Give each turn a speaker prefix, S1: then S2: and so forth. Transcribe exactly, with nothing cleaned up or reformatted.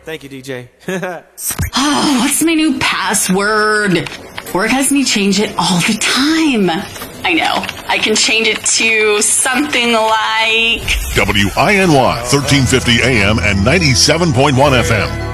S1: Thank you, D J.
S2: Oh, what's my new password? Work has me change it all the time. I know. I can change it to something like
S3: W I N Y, thirteen fifty A M and ninety-seven point one F M.